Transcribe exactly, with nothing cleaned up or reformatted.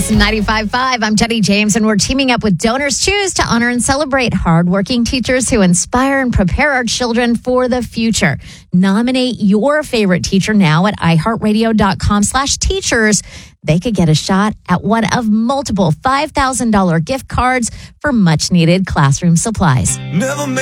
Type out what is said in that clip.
Kiss ninety-five point five. I'm Jenny James, and we're teaming up with Donors Choose to honor and celebrate hardworking teachers who inspire and prepare our children for the future. Nominate your favorite teacher now at iHeartRadio.com slash teachers. They could get a shot at one of multiple five thousand dollars gift cards for much-needed classroom supplies. Never